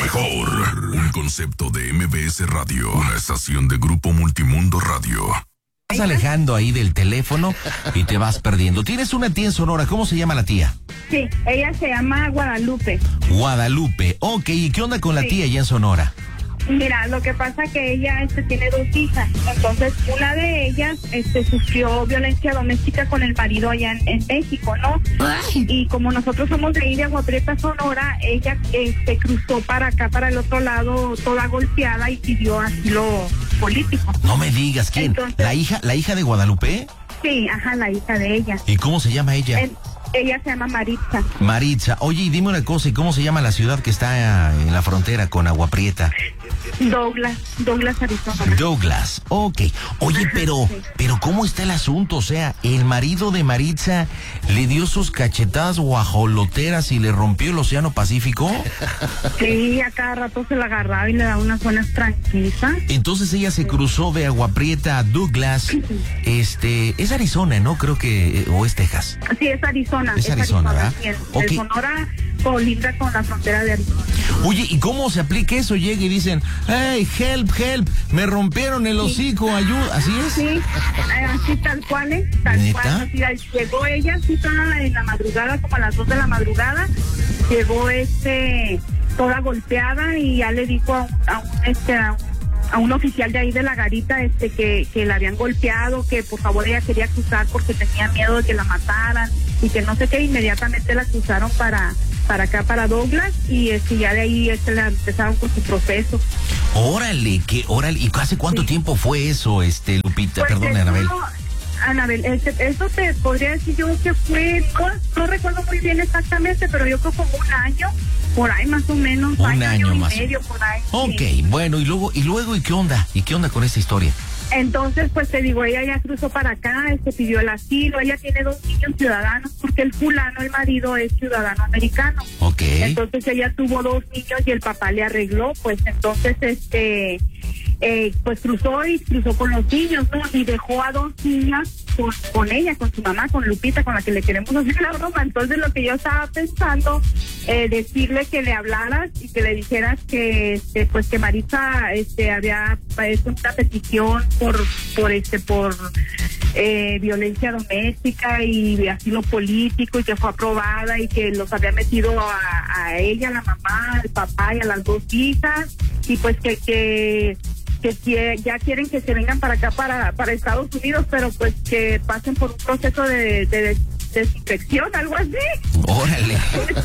mejor. Un concepto de MBS Radio. Una estación de Grupo Multimundo Radio. Vas alejando ahí del teléfono y te vas perdiendo. Tienes una tía en Sonora, ¿cómo se llama la tía? Sí, ella se llama Guadalupe. Guadalupe, ok, ¿y qué onda con la tía allá en Sonora? Mira, lo que pasa que ella tiene dos hijas, entonces una de ellas sufrió violencia doméstica con el marido allá en México, ¿no? Ay. Y como nosotros somos de ahí de Agua Prieta, Sonora, ella cruzó para acá, para el otro lado, toda golpeada y pidió asilo político. No me digas, ¿quién? Entonces, ¿La hija de Guadalupe? Sí, ajá, la hija de ella. ¿Y cómo se llama ella? Ella se llama Maritza. Maritza. Oye, y dime una cosa, ¿y cómo se llama la ciudad que está en la frontera con Agua Prieta? Douglas, Arizona. Douglas, ok. Oye, pero ¿cómo está el asunto? O sea, el marido de Maritza le dio sus cachetadas guajoloteras y le rompió el Océano Pacífico. Sí, a cada rato se la agarraba y le daba unas buenas tranquilizas. Entonces ella se cruzó de Agua Prieta a Douglas. Es Arizona, ¿no? Creo que, o es Texas. Sí, es Arizona. Es Arizona, ¿verdad? El Sonora colinda con la frontera de Arizona. Oye, ¿y cómo se aplica eso? Llega y dicen, hey, help, me rompieron el hocico, ayuda, ¿así es? Sí, así tal cual, tal ¿Neta? cual. Así, llegó ella, sí, toda en la madrugada, como a las 2 de la madrugada, llegó toda golpeada y ya le dijo a un oficial de ahí de la garita que la habían golpeado, que por favor ella quería cruzar porque tenía miedo de que la mataran y que no sé qué. Inmediatamente la cruzaron para acá, para Douglas, y ya de ahí la empezaron con su proceso. Órale, ¿y hace cuánto tiempo fue eso, Lupita? Pues Perdón, Anabel. Anabel, eso te podría decir yo que fue, no recuerdo muy bien exactamente, pero yo creo como un año, por ahí más o menos. Un año más. Y medio, por ahí. Ok, sí. bueno, ¿y luego, ¿y qué onda? ¿Y qué onda con esta historia? Entonces, pues te digo, ella ya cruzó para acá, pidió el asilo, ella tiene 2 niños ciudadanos, porque el marido, es ciudadano americano. Ok. Entonces ella tuvo 2 niños y el papá le arregló, pues entonces, pues cruzó con los niños, ¿no? Y dejó a 2 niñas con ella, con su mamá, con Lupita, con la que le queremos hacer la broma. Entonces lo que yo estaba pensando, decirle que le hablaras y que le dijeras que pues que Maritza había hecho una petición por violencia doméstica y asilo político, y que fue aprobada, y que los había metido a ella, a la mamá, al papá y a las 2 hijas, y pues que ya quieren que se vengan para acá, para Estados Unidos, pero pues que pasen por un proceso de desinfección, algo así. Órale.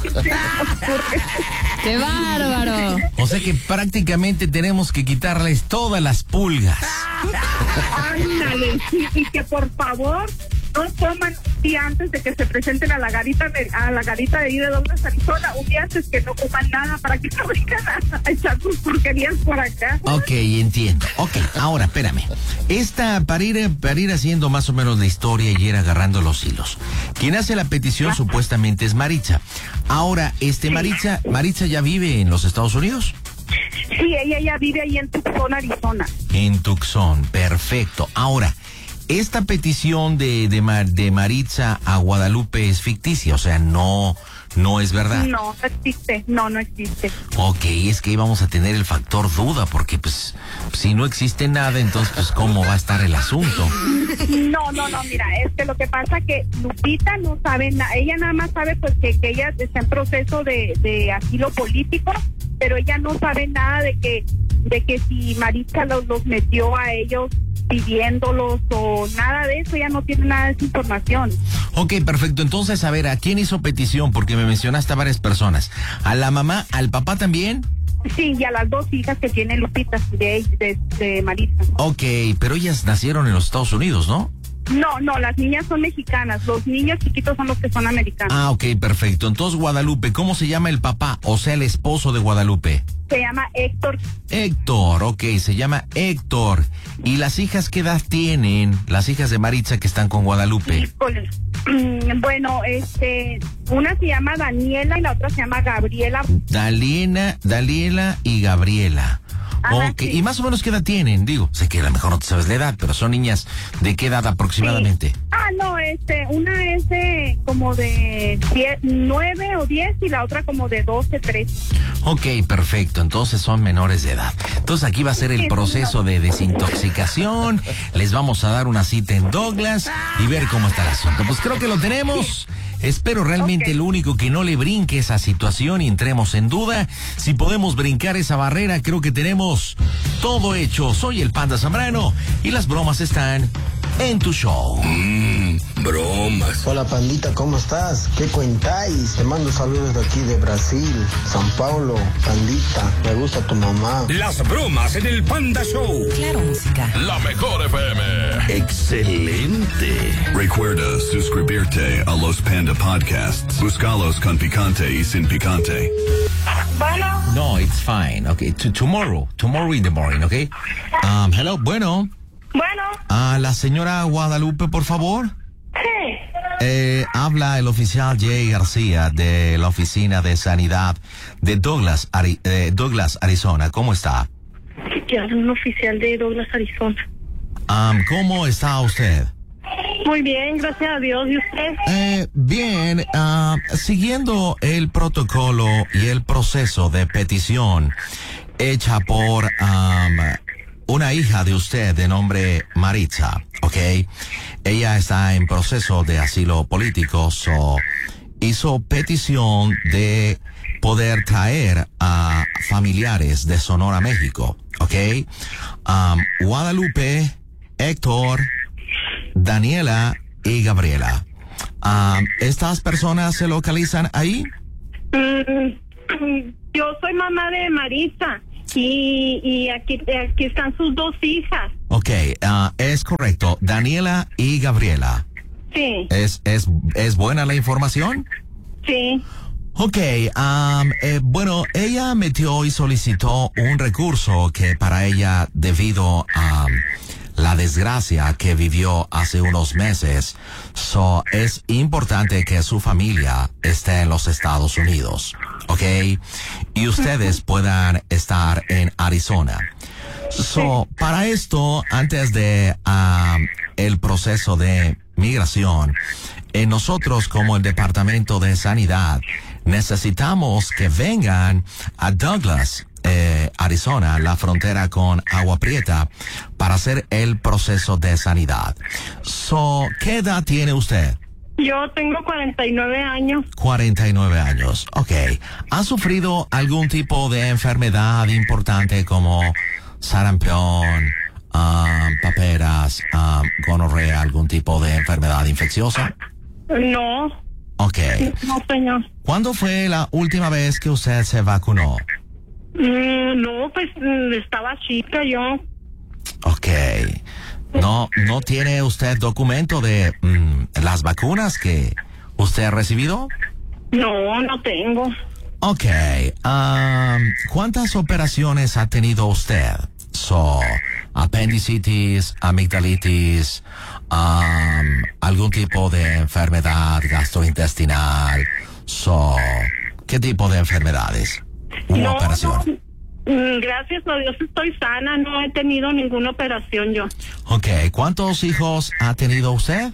¡Qué bárbaro! O sea que prácticamente tenemos que quitarles todas las pulgas. Ándale, sí, y que por favor no coman un día antes de que se presenten a la garita de ahí de Douglas, Arizona, un día antes, que no coman nada para que no vengan a echar sus porquerías por acá. Ok, entiendo. Ok, ahora, espérame. Para ir haciendo más o menos la historia y ir agarrando los hilos. Quien hace la petición supuestamente es Maritza. Ahora, Maritza ya vive en los Estados Unidos. Sí, ella ya vive ahí en Tucson, Arizona. En Tucson, perfecto. Ahora, esta petición de Maritza a Guadalupe es ficticia, o sea, no es verdad. No existe, no existe. Ok, es que íbamos a tener el factor duda, porque pues si no existe nada, entonces pues ¿cómo va a estar el asunto? No, mira, lo que pasa que Lupita no sabe nada, ella nada más sabe pues que ella está en proceso de asilo político, pero ella no sabe nada de que si Maritza los metió a ellos pidiéndolos o nada de eso. Ella no tiene nada de esa información. Ok, perfecto. Entonces, a ver, ¿a quién hizo petición? Porque me mencionaste a varias personas. ¿A la mamá, al papá también? Sí, y a las 2 hijas que tiene Lupita de Maritza. Ok, pero ellas nacieron en los Estados Unidos, ¿no? No, las niñas son mexicanas, los niños chiquitos son los que son americanos. Ah, ok, perfecto. Entonces, Guadalupe, ¿cómo se llama el papá? O sea, el esposo de Guadalupe. Se llama Héctor. Héctor, ok, se llama Héctor. ¿Y las hijas qué edad tienen? Las hijas de Maritza que están con Guadalupe. Híjole. Bueno, una se llama Daniela y la otra se llama Gabriela. Daniela y Gabriela. Ajá, Ok, sí. ¿y más o menos qué edad tienen? Digo, sé que a lo mejor no te sabes la edad, pero son niñas ¿de qué edad aproximadamente? Sí. No, una es como de 9 o 10 y la otra como de 12, 13. Ok, perfecto. Entonces son menores de edad. Entonces aquí va a ser el proceso de desintoxicación. Les vamos a dar una cita en Douglas y ver cómo está el asunto. Pues creo que lo tenemos. Espero realmente lo único que no le brinque esa situación y entremos en duda. Si podemos brincar esa barrera, creo que tenemos todo hecho. Soy el Panda Zambrano y las bromas están en tu show. Bromas. Hola Pandita, ¿cómo estás? ¿Qué cuentáis? Te mando saludos de aquí de Brasil, San Paulo. Pandita, me gusta tu mamá. Las bromas en el Panda Show. Claro, música. La mejor FM. Excelente. Recuerda suscribirte a los Panda Podcasts. Búscalos con picante y sin picante. Bueno, No, it's fine. Okay, tomorrow in the morning, okay? Hello, bueno. La señora Guadalupe, por favor. sí. Habla el oficial Jay García de la Oficina de Sanidad de Douglas, Arizona. ¿Cómo está? Yo soy un oficial de Douglas, Arizona. ¿Cómo está usted? Muy bien, gracias a Dios. ¿Y usted? Bien, siguiendo el protocolo y el proceso de petición hecha por una hija de usted de nombre Maritza, ¿ok? Ella está en proceso de asilo político, hizo petición de poder traer a familiares de Sonora, México, ¿ok? Guadalupe, Héctor, Daniela y Gabriela. ¿Estas personas se localizan ahí? Yo soy mamá de Marisa y aquí están sus dos hijas. Ok, es correcto. Daniela y Gabriela. Sí, ¿Es buena la información? sí. Ok, bueno, ella metió y solicitó un recurso que para ella, debido a la desgracia que vivió hace unos meses, es importante que su familia esté en los Estados Unidos, ¿ok? Y ustedes puedan estar en Arizona. Para esto, antes de el proceso de migración, nosotros como el Departamento de Sanidad necesitamos que vengan a Douglas, Arizona, la frontera con Agua Prieta, para hacer el proceso de sanidad. ¿Qué edad tiene usted? Yo tengo 49 años. 49 años, ok. ¿Ha sufrido algún tipo de enfermedad importante como sarampión, paperas, gonorrea, algún tipo de enfermedad infecciosa? No, Ok. no, señor. ¿Cuándo fue la última vez que usted se vacunó? No, pues estaba chica yo. Ok. ¿No tiene usted documento de las vacunas que usted ha recibido? No, no tengo. Ok. ¿Cuántas operaciones ha tenido usted? Apendicitis, amigdalitis, algún tipo de enfermedad gastrointestinal. ¿Qué tipo de enfermedades? Una operación. Gracias a Dios estoy sana, no he tenido ninguna operación yo. Ok. ¿Cuántos hijos ha tenido usted?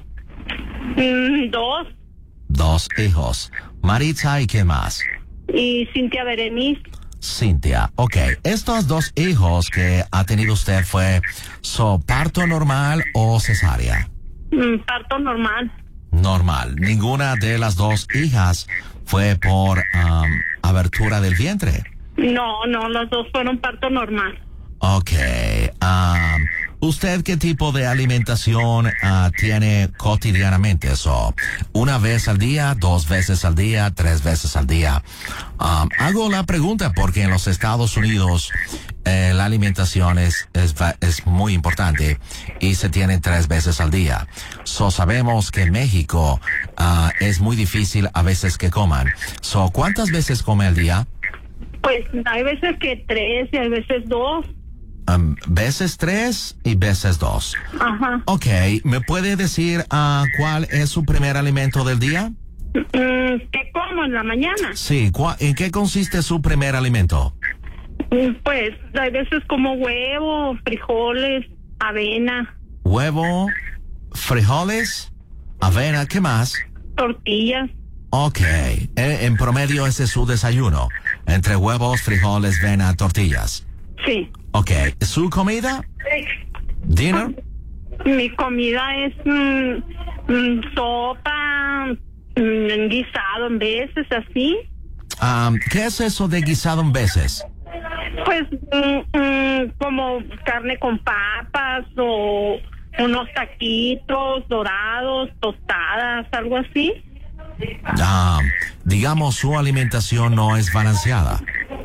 2. 2 hijos. Maritza y ¿qué más? Y Cintia Berenice. Cintia, ok. Estos 2 hijos que ha tenido usted fue parto normal o cesárea? Parto normal. Normal. Ninguna de las 2 hijas fue por abertura del vientre. No, las 2 fueron parto normal. Ok. ¿Usted qué tipo de alimentación tiene cotidianamente? ¿Una vez al día, 2 veces al día, 3 veces al día? Hago la pregunta porque en los Estados Unidos la alimentación es muy importante y se tiene 3 veces al día. Sabemos que en México es muy difícil a veces que coman. ¿Cuántas veces come al día? Pues hay veces que 3 y hay veces 2. Veces 3 y veces 2. Ajá. Ok, ¿me puede decir cuál es su primer alimento del día? ¿Qué como en la mañana? Sí, ¿en qué consiste su primer alimento? Pues hay veces como huevo, frijoles, avena, Huevo, frijoles, avena, ¿qué más? tortillas. Ok, en promedio ese es su desayuno, entre huevos, frijoles, avena, tortillas. Sí. Ok, ¿su comida? ¿Dinner? Mi comida es sopa, guisado en veces, así. ¿Qué es eso de guisado en veces? Pues como carne con papas o unos taquitos dorados, tostadas, algo así. Digamos, su alimentación no es balanceada.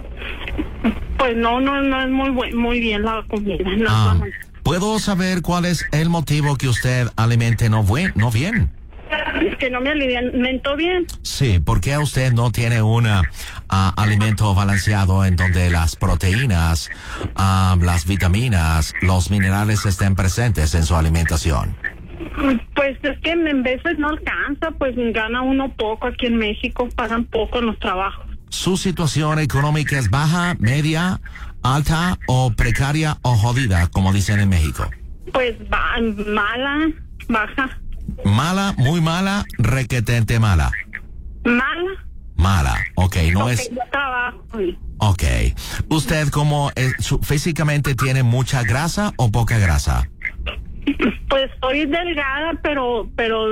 Pues no es muy bien la comida. No, ¿Puedo saber cuál es el motivo que usted alimente no bien? que no me alimento bien. Sí, ¿por qué usted no tiene un alimento balanceado en donde las proteínas, las vitaminas, los minerales estén presentes en su alimentación? Pues es que en veces no alcanza, pues gana uno poco aquí en México, pagan poco en los trabajos. ¿Su situación económica es baja, media, alta o precaria o jodida, como dicen en México? Pues mala, baja. Mala, muy mala, requetente mala. Mala. Mala, ok, no es... Yo trabajo. Ok. ¿Usted físicamente tiene mucha grasa o poca grasa? Pues estoy delgada, pero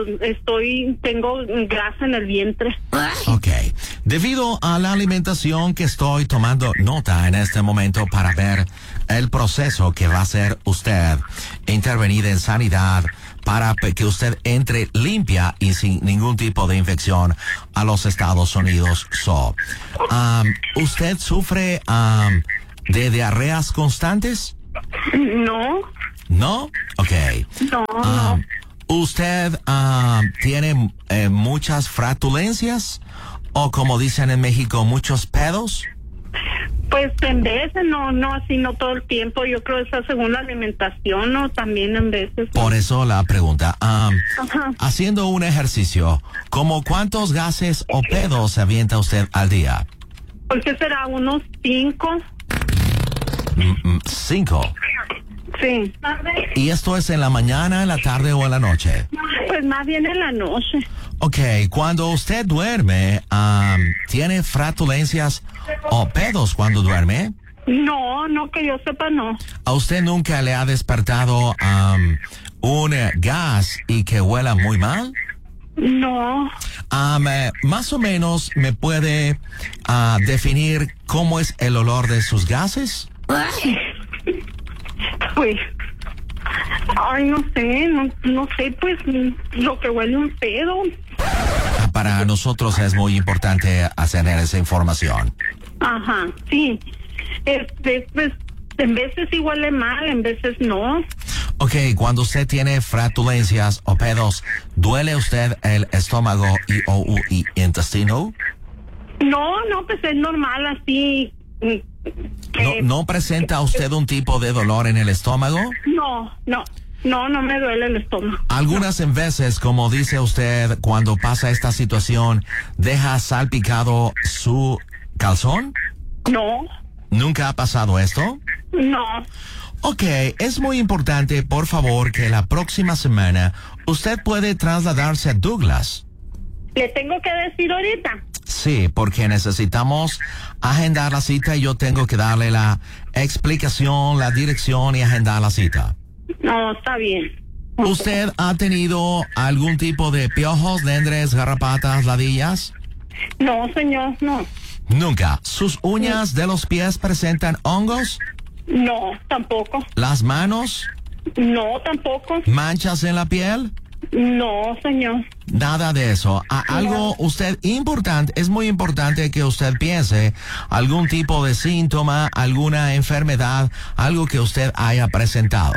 tengo grasa en el vientre. Ok. Debido a la alimentación que estoy tomando nota en este momento para ver el proceso que va a hacer usted intervenir en sanidad para que usted entre limpia y sin ningún tipo de infección a los Estados Unidos. ¿Usted sufre de diarreas constantes? No. ¿No? Ok. No. ¿Usted tiene muchas flatulencias? ¿O como dicen en México, muchos pedos? Pues en veces, no así, no todo el tiempo. Yo creo esa según la alimentación, ¿no? También en veces. Por eso la pregunta. Haciendo un ejercicio, ¿como cuántos gases o pedos se avienta usted al día? Pues que será unos 5. 5. Sí. ¿Y esto es en la mañana, en la tarde o en la noche? Pues más bien en la noche. Ok, cuando usted duerme, ¿tiene flatulencias o pedos cuando duerme? No, que yo sepa, no. ¿A usted nunca le ha despertado un gas y que huela muy mal? No. Más o menos, ¿me puede definir cómo es el olor de sus gases? Pues, no sé, pues lo que huele un pedo. Para nosotros es muy importante hacer esa información. Ajá, sí. Pues en veces sí huele mal, en veces no. Ok, cuando usted tiene flatulencias o pedos, ¿duele usted el estómago y intestino? No, pues es normal así. ¿No presenta usted un tipo de dolor en el estómago? No me duele el estómago. Algunas veces, como dice usted, cuando pasa esta situación, ¿deja salpicado su calzón? No. ¿Nunca ha pasado esto? No. Ok, es muy importante, por favor, que la próxima semana usted puede trasladarse a Douglas. ¿Le tengo que decir ahorita? Sí, porque necesitamos agendar la cita y yo tengo que darle la explicación, la dirección y agendar la cita. No, está bien. ¿Usted ha tenido algún tipo de piojos, dendres, garrapatas, ladillas? No, señor, no. Nunca. ¿Sus uñas de los pies presentan hongos? No, tampoco. ¿Las manos? No, tampoco. ¿Manchas en la piel? No, señor. Nada de eso. Algo usted importante, es muy importante que usted piense algún tipo de síntoma, alguna enfermedad, algo que usted haya presentado.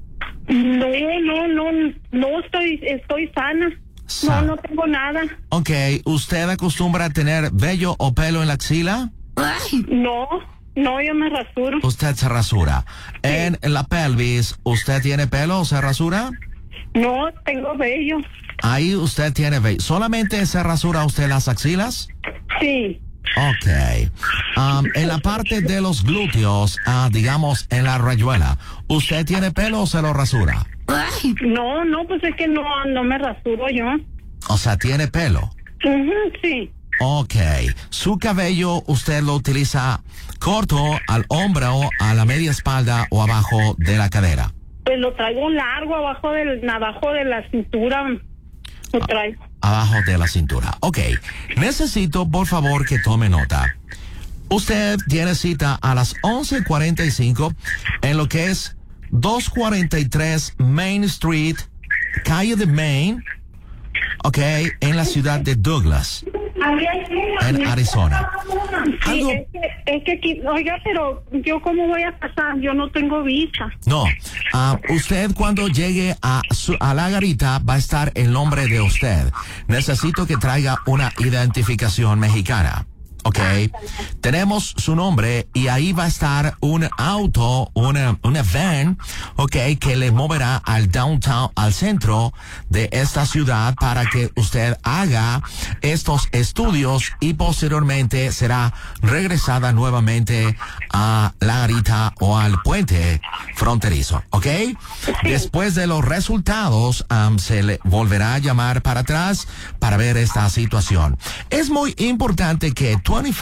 No, estoy sana. No tengo nada. Ok, ¿usted acostumbra a tener vello o pelo en la axila? No, yo me rasuro. Usted se rasura. En la pelvis, ¿usted tiene pelo o se rasura? No, tengo vello. Ahí usted tiene vello. ¿Solamente se rasura usted las axilas? Sí. Ok. En la parte de los glúteos, digamos en la rayuela, ¿usted tiene pelo o se lo rasura? No, pues es que no me rasuro yo. O sea, ¿tiene pelo? Sí. Ok. ¿Su cabello usted lo utiliza corto, al hombro, a la media espalda o abajo de la cadera? Pues lo traigo largo, abajo de la cintura. Lo traigo. Abajo de la cintura. Ok. Necesito, por favor, que tome nota. Usted tiene cita a las 11:45 en lo que es 243 Main Street, calle de Main, ok, en la ciudad de Douglas, en Arizona. Sí, es que aquí, oiga, pero yo cómo voy a pasar, yo no tengo visa. No, usted cuando llegue a la garita va a estar el nombre de usted. Necesito que traiga una identificación mexicana. Ok, tenemos su nombre y ahí va a estar un auto, una van, ok, que le moverá al downtown, al centro de esta ciudad para que usted haga estos estudios y posteriormente será regresada nuevamente a la garita o al puente fronterizo, ok. Después de los resultados, se le volverá a llamar para atrás para ver esta situación. Es muy importante que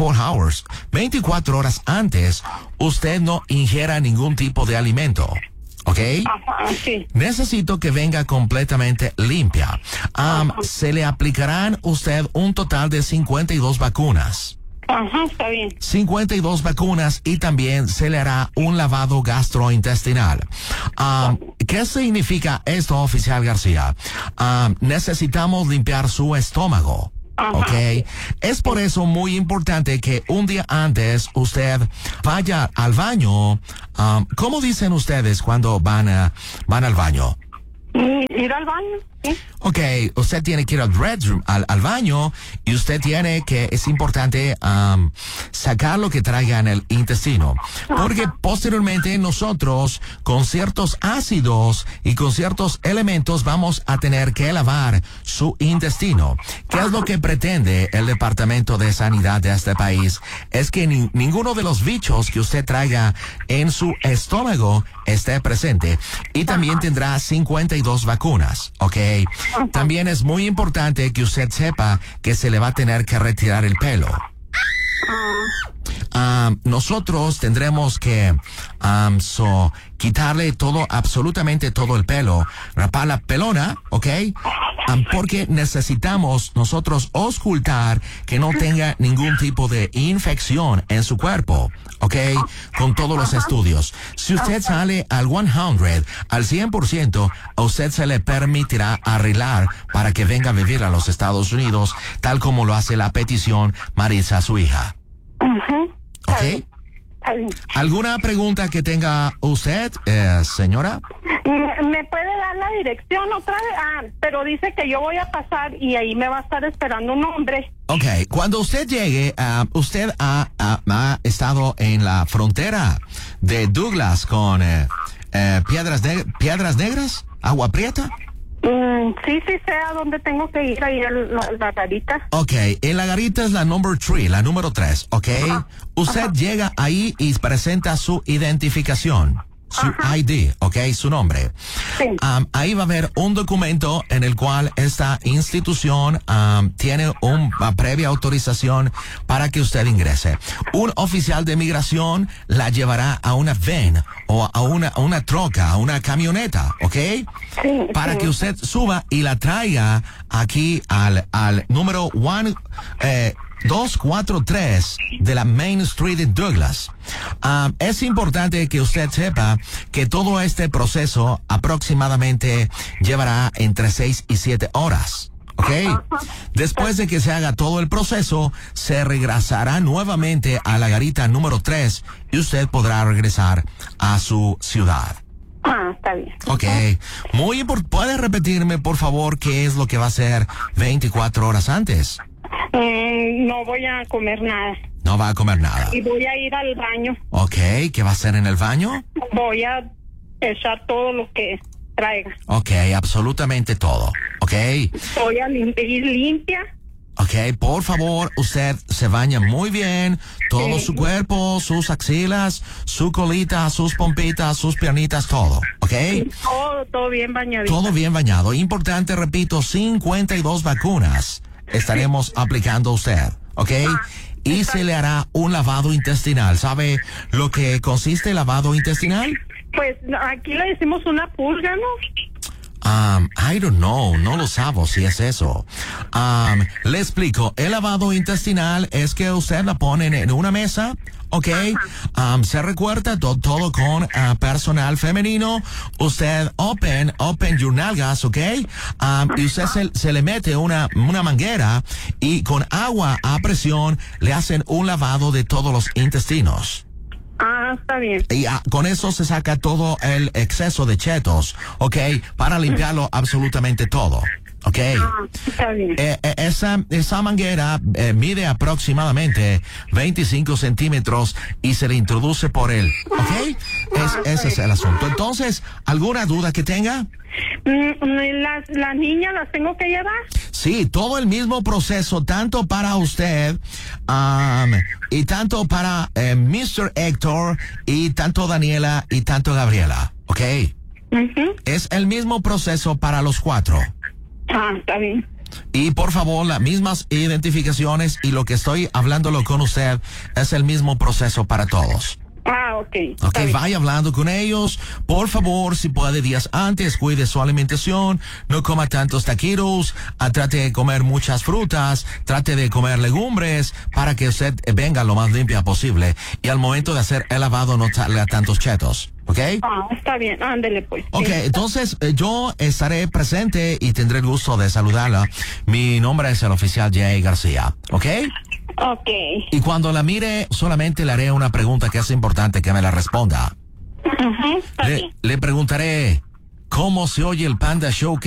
24 horas antes, usted no ingiera ningún tipo de alimento. ¿Ok? Ajá, sí. Necesito que venga completamente limpia. Se le aplicarán usted un total de 52 vacunas. Ajá, está bien. 52 vacunas y también se le hará un lavado gastrointestinal. ¿Qué significa esto, oficial García? Necesitamos limpiar su estómago. Ok, es por eso muy importante que un día antes usted vaya al baño. ¿Cómo dicen ustedes cuando van al baño? Ir al baño, ¿sí? Ok, usted tiene que ir al restroom, al baño, y usted tiene que, es importante sacar lo que traiga en el intestino, porque posteriormente nosotros con ciertos ácidos y con ciertos elementos vamos a tener que lavar su intestino. ¿Qué es lo que pretende el Departamento de Sanidad de este país? Es que ninguno de los bichos que usted traiga en su estómago esté presente, y también tendrá 52 vacunas, ¿ok? También es muy importante que usted sepa que se le va a tener que retirar el pelo. Nosotros tendremos que quitarle todo, absolutamente todo el pelo, rapar la pelona, ¿ok? Porque necesitamos nosotros auscultar que no tenga ningún tipo de infección en su cuerpo, ¿ok? Con todos los estudios. Si usted sale al 100%, a usted se le permitirá arreglar para que venga a vivir a los Estados Unidos, tal como lo hace la petición Maritza, su hija. ¿Ok? ¿Alguna pregunta que tenga usted, señora? ¿Me puede dar la dirección otra vez? Pero dice que yo voy a pasar y ahí me va a estar esperando un hombre. Ok, cuando usted llegue, usted ha estado en la frontera de Douglas con Piedras Negras, Agua Prieta. Sí, sé a dónde tengo que ir, ahí a la garita. Ok, en la garita es la número 3, ok. Usted llega ahí y presenta su identificación, su ID, ok, su nombre. Sí. Ahí va a haber un documento en el cual esta institución tiene una previa autorización para que usted ingrese. Un oficial de migración la llevará a una van o a una troca, a una camioneta, ¿ok? Sí, para que usted suba y la traiga aquí al número 243 de la Main Street de Douglas. Es importante que usted sepa que todo este proceso aproximadamente llevará entre 6 y 7 horas. ¿Ok? Después de que se haga todo el proceso, se regresará nuevamente a la garita número 3 y usted podrá regresar a su ciudad. Está bien. Ok. Muy importante. ¿Puede repetirme, por favor, qué es lo que va a hacer 24 horas antes? No voy a comer nada. No va a comer nada. Y voy a ir al baño. Ok. ¿Qué va a hacer en el baño? Voy a echar todo lo que traiga. Ok, absolutamente todo. Ok. Voy a ir limpia. Ok. Ok, por favor, usted se baña muy bien, todo Sí. su cuerpo, sus axilas, su colita, sus pompitas, sus piernitas, todo, ok. Todo bien bañadito. Todo bien bañado. Importante, repito, 52 vacunas estaremos aplicando a usted, ¿ok? Y se le hará un lavado intestinal. ¿Sabe lo que consiste el lavado intestinal? Pues aquí le decimos una purga, ¿no? I don't know, no lo sabo si es eso. Le explico, el lavado intestinal es que usted la pone en una mesa, ¿ok? Se recuerda todo con personal femenino. Usted open your nalgas, ¿ok? Y usted se le mete una manguera y con agua a presión le hacen un lavado de todos los intestinos. Está bien. Y con eso se saca todo el exceso de chetos, ¿ok? Para limpiarlo absolutamente todo, ¿ok? Está bien. Esa manguera mide aproximadamente 25 centímetros y se le introduce por él, ¿ok? Ese es el asunto. Entonces, ¿alguna duda que tenga? ¿Las niñas las tengo que llevar? Sí, todo el mismo proceso, tanto para usted y tanto para Mr. Héctor y tanto Daniela y tanto Gabriela, ¿ok? Es el mismo proceso para los 4. Está bien. Y por favor, las mismas identificaciones y lo que estoy hablándolo con usted es el mismo proceso para todos. Ok. Ok, vaya hablando con ellos. Por favor, si puede días antes, cuide su alimentación. No coma tantos taquitos. Trate de comer muchas frutas. Trate de comer legumbres para que usted venga lo más limpia posible. Y al momento de hacer el lavado no salga tantos chetos. ¿Ok? Está bien, ándele pues. Ok, Sí. entonces yo estaré presente y tendré el gusto de saludarla. Mi nombre es el oficial Jay García. ¿Ok? Ok. Y cuando la mire, solamente le haré una pregunta que es importante que me la responda. Está bien. Le preguntaré, ¿cómo se oye el Panda Show?